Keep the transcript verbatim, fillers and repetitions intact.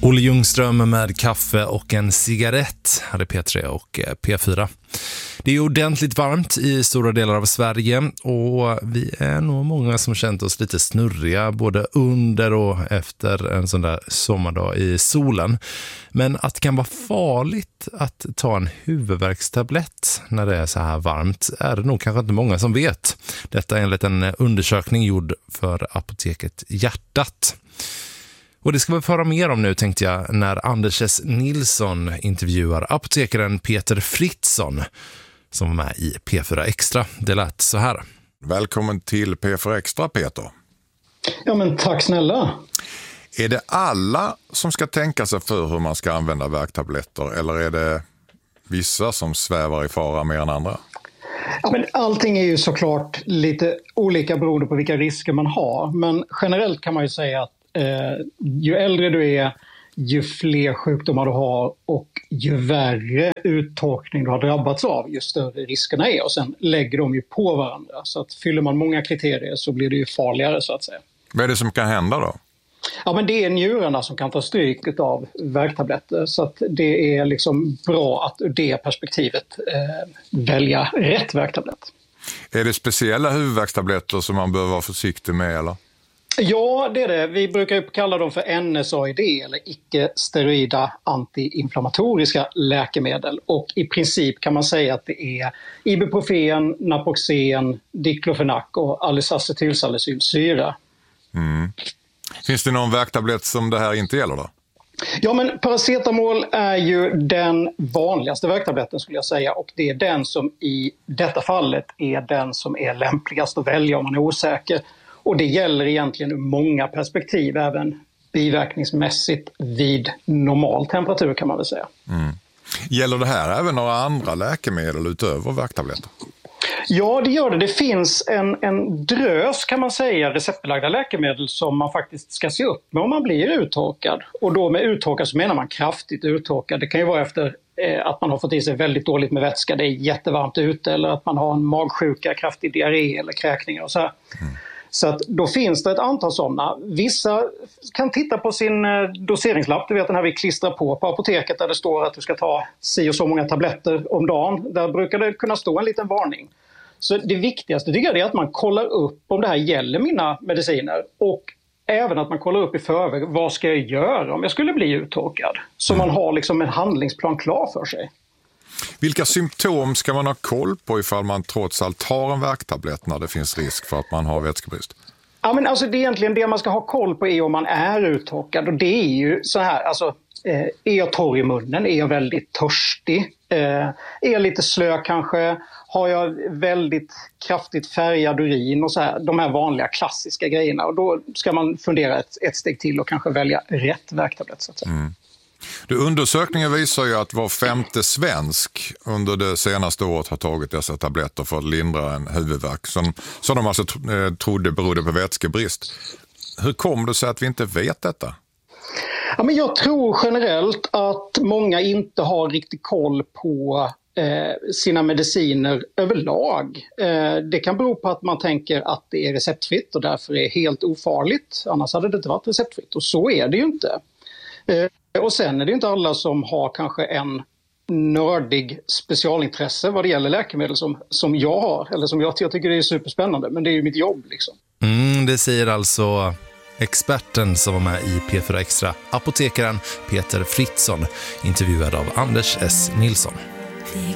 Olle Ljungström med kaffe och en cigarett hade P tre och P fyra. Det är ordentligt varmt i stora delar av Sverige och vi är nog många som känt oss lite snurriga både under och efter en sån där sommardag i solen. Men att det kan vara farligt att ta en huvudvärkstablett när det är så här varmt är det nog kanske inte många som vet. Detta är enligt en undersökning gjord för apoteket Hjärtat. Och det ska vi föra mer om nu, tänkte jag, när Anders S. Nilsson intervjuar apotekaren Peter Fritzson som var med i P fyra Extra. Det lät så här. Välkommen till P fyra Extra, Peter. Ja, men tack snälla. Är det alla som ska tänka sig för hur man ska använda värktabletter eller är det vissa som svävar i fara mer än andra? Ja, men allting är ju såklart lite olika beroende på vilka risker man har. Men generellt kan man ju säga att Eh, ju äldre du är, ju fler sjukdomar du har och ju värre uttorkning du har drabbats av, ju större riskerna är. Och sen lägger de ju på varandra. Så att fyller man många kriterier så blir det ju farligare, så att säga. Vad är det som kan hända då? Ja, men det är njurarna som kan ta stryk av värktabletter. Så att det är liksom bra att ur det perspektivet eh, välja rätt värktablett. Är det speciella huvudvärkstabletter som man behöver vara försiktig med eller? Ja, det är det. Vi brukar ju kalla dem för N S A I D eller icke-steroida antiinflammatoriska läkemedel. Och i princip kan man säga att det är ibuprofen, naproxen, diklofenak och allysacetyl-salicylsyra. Mm. Finns det någon värktablett som det här inte gäller då? Ja, men paracetamol är ju den vanligaste värktabletten skulle jag säga, och det är den som i detta fallet är den som är lämpligast att välja om man är osäker. Och det gäller egentligen ur många perspektiv, även biverkningsmässigt vid normal temperatur kan man väl säga. Mm. Gäller det här även några andra läkemedel utöver värktabletter? Ja, det gör det. Det finns en, en drös kan man säga receptbelagda läkemedel som man faktiskt ska se upp med om man blir uttorkad. Och då med uttorkad så menar man kraftigt uttorkad. Det kan ju vara efter eh, att man har fått i sig väldigt dåligt med vätska, det är jättevarmt ute, eller att man har en magsjuka, kraftig diarré eller kräkningar och så här. Mm. Så att då finns det ett antal sådana. Vissa kan titta på sin doseringslapp, du vet den här vi klistrar på på apoteket där det står att du ska ta si och så många tabletter om dagen. Där brukar det kunna stå en liten varning. Så det viktigaste tycker jag är att man kollar upp om det här gäller mina mediciner och även att man kollar upp i förväg vad ska jag göra om jag skulle bli uttorkad. Så man har liksom en handlingsplan klar för sig. Vilka symptom ska man ha koll på ifall man trots allt tar en värktablett när det finns risk för att man har vätskebrist? Ja, men alltså det är egentligen det man ska ha koll på är om man är uttorkad. Och det är ju så här, alltså eh, är jag torr i munnen? Är jag väldigt törstig? Eh, är jag lite slö kanske? Har jag väldigt kraftigt färgad urin och så här? De här vanliga klassiska grejerna. Och då ska man fundera ett, ett steg till och kanske välja rätt värktablett så att säga. Mm. Du, undersökningen visar ju att var femte svensk under det senaste året har tagit dessa tabletter för att lindra en huvudvärk som, som de alltså trodde berodde på vätskebrist. Hur kom det sig att vi inte vet detta? Ja, men jag tror generellt att många inte har riktigt koll på eh, sina mediciner överlag. Eh, det kan bero på att man tänker att det är receptfritt och därför är helt ofarligt. Annars hade det inte varit receptfritt och så är det ju inte. Eh, Och sen är det inte alla som har kanske en nördig specialintresse vad det gäller läkemedel som, som jag har. Eller som jag, jag tycker det är superspännande, men det är ju mitt jobb liksom. Mm, det säger alltså experten som var med i P fyra Extra, apotekaren Peter Fritzson, intervjuad av Anders S. Nilsson.